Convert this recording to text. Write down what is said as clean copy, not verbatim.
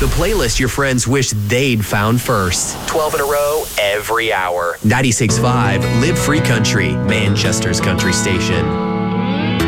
The playlist your friends wish they'd found first. 12 in a row, every hour. 96.5 Live Free Country, Manchester's country station.